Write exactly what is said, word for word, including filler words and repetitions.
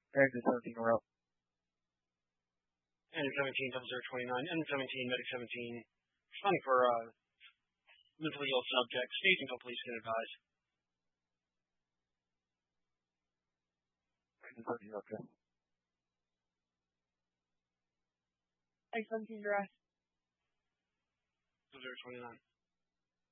Exit seventeen, we're up. And seventeen, double zero twenty-nine, and seventeen, medic seventeen, responding for uh, mentally ill subject. Staging until police can advise. Exit seventeen, okay. Exit seventeen, direct. double zero twenty-nine.